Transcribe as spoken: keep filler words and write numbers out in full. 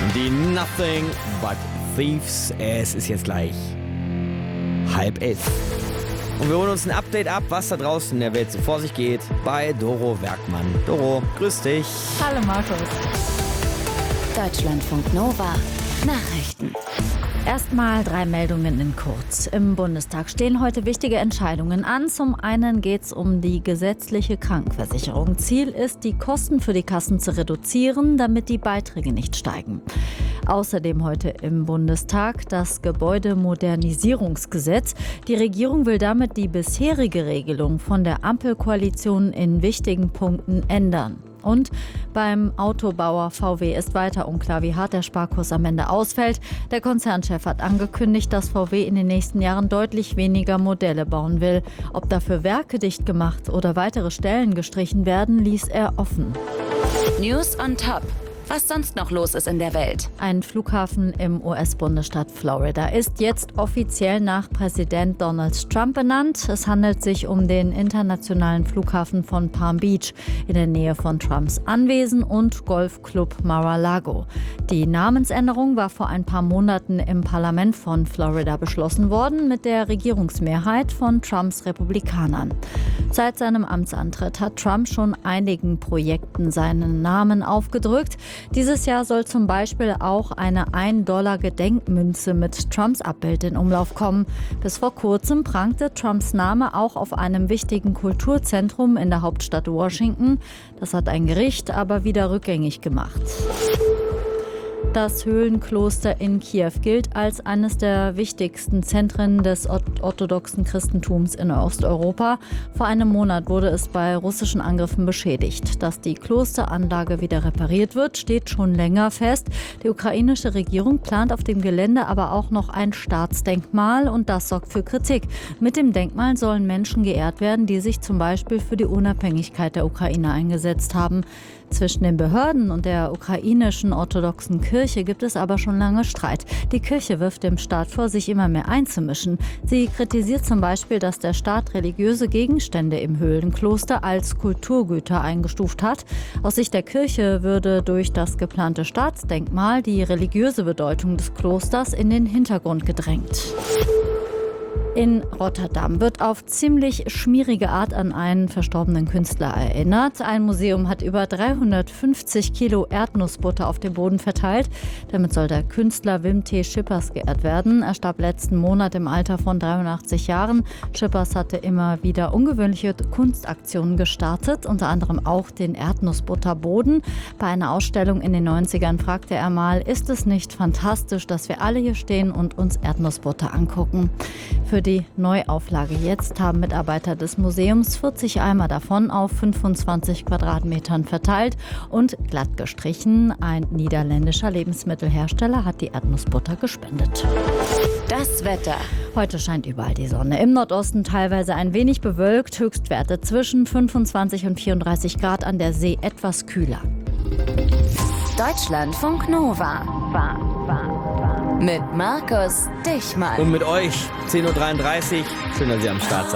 Die Nothing But Thieves. Es ist jetzt gleich halb elf. Und wir holen uns ein Update ab, was da draußen in der Welt so vor sich geht, bei Doro Werkmann. Doro, grüß dich. Hallo Markus. Deutschlandfunk Nova Nachrichten. Erstmal drei Meldungen in kurz. Im Bundestag stehen heute wichtige Entscheidungen an. Zum einen geht es um die gesetzliche Krankenversicherung. Ziel ist, die Kosten für die Kassen zu reduzieren, damit die Beiträge nicht steigen. Außerdem heute im Bundestag das Gebäudemodernisierungsgesetz. Die Regierung will damit die bisherige Regelung von der Ampelkoalition in wichtigen Punkten ändern. Und beim Autobauer V W ist weiter unklar, wie hart der Sparkurs am Ende ausfällt. Der Konzernchef hat angekündigt, dass V W in den nächsten Jahren deutlich weniger Modelle bauen will. Ob dafür Werke dicht gemacht oder weitere Stellen gestrichen werden, ließ er offen. News on Top. Was sonst noch los ist in der Welt. Ein Flughafen im U S-Bundesstaat Florida ist jetzt offiziell nach Präsident Donald Trump benannt. Es handelt sich um den internationalen Flughafen von Palm Beach in der Nähe von Trumps Anwesen und Golfclub Mar-a-Lago. Die Namensänderung war vor ein paar Monaten im Parlament von Florida beschlossen worden mit der Regierungsmehrheit von Trumps Republikanern. Seit seinem Amtsantritt hat Trump schon einigen Projekten seinen Namen aufgedrückt. Dieses Jahr soll zum Beispiel auch eine ein Dollar Gedenkmünze mit Trumps Abbild in Umlauf kommen. Bis vor kurzem prangte Trumps Name auch auf einem wichtigen Kulturzentrum in der Hauptstadt Washington. Das hat ein Gericht aber wieder rückgängig gemacht. Das Höhlenkloster in Kiew gilt als eines der wichtigsten Zentren des orthodoxen Christentums in Osteuropa. Vor einem Monat wurde es bei russischen Angriffen beschädigt. Dass die Klosteranlage wieder repariert wird, steht schon länger fest. Die ukrainische Regierung plant auf dem Gelände aber auch noch ein Staatsdenkmal und das sorgt für Kritik. Mit dem Denkmal sollen Menschen geehrt werden, die sich zum Beispiel für die Unabhängigkeit der Ukraine eingesetzt haben. Zwischen den Behörden und der ukrainischen orthodoxen Kirche gibt es aber schon lange Streit. Die Kirche wirft dem Staat vor, sich immer mehr einzumischen. Sie kritisiert zum Beispiel, dass der Staat religiöse Gegenstände im Höhlenkloster als Kulturgüter eingestuft hat. Aus Sicht der Kirche würde durch das geplante Staatsdenkmal die religiöse Bedeutung des Klosters in den Hintergrund gedrängt. In Rotterdam wird auf ziemlich schmierige Art an einen verstorbenen Künstler erinnert. Ein Museum hat über dreihundertfünfzig Kilo Erdnussbutter auf dem Boden verteilt. Damit soll der Künstler Wim T. Schippers geehrt werden. Er starb letzten Monat im Alter von dreiundachtzig Jahren. Schippers hatte immer wieder ungewöhnliche Kunstaktionen gestartet, unter anderem auch den Erdnussbutterboden. Bei einer Ausstellung in den neunzigern fragte er mal, ist es nicht fantastisch, dass wir alle hier stehen und uns Erdnussbutter angucken? Für die Neuauflage jetzt haben Mitarbeiter des Museums vierzig Eimer davon auf fünfundzwanzig Quadratmetern verteilt und glatt gestrichen. Ein niederländischer Lebensmittelhersteller hat die Erdnussbutter gespendet. Das Wetter. Heute scheint überall die Sonne. Im Nordosten teilweise ein wenig bewölkt. Höchstwerte zwischen fünfundzwanzig und vierunddreißig Grad, an der See etwas kühler. Deutschlandfunk Nova. War, war, war. Mit Markus Dichmann. Und mit euch zehn Uhr dreiunddreißig. Schön, dass ihr am Start seid.